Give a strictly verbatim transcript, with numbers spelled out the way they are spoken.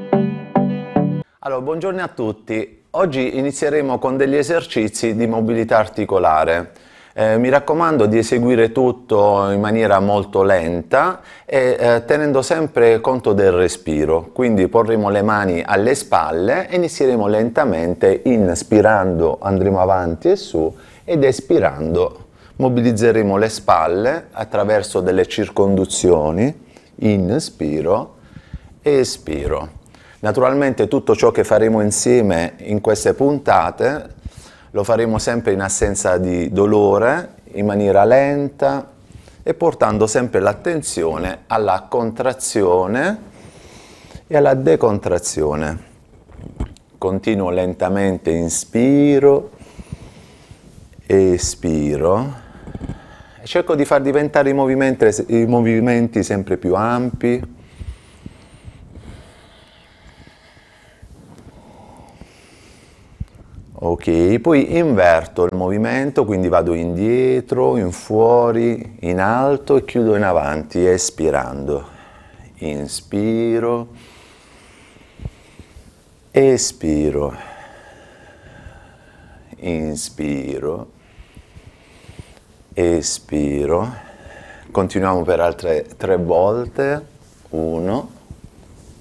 Allora, buongiorno a tutti. Oggi inizieremo con degli esercizi di mobilità articolare. Eh, mi raccomando di eseguire tutto in maniera molto lenta e eh, tenendo sempre conto del respiro. Quindi porremo le mani alle spalle e inizieremo lentamente. Inspirando andremo avanti e su ed espirando mobilizzeremo le spalle attraverso delle circonduzioni. Inspiro, espiro. Naturalmente tutto ciò che faremo insieme in queste puntate lo faremo sempre in assenza di dolore, in maniera lenta e portando sempre l'attenzione alla contrazione e alla decontrazione. Continuo lentamente, inspiro, espiro e cerco di far diventare i movimenti, i movimenti sempre più ampi. Ok, poi inverto il movimento, quindi vado indietro, in fuori, in alto e chiudo in avanti, espirando. Inspiro, espiro, inspiro, espiro. Continuiamo per altre tre volte. Uno,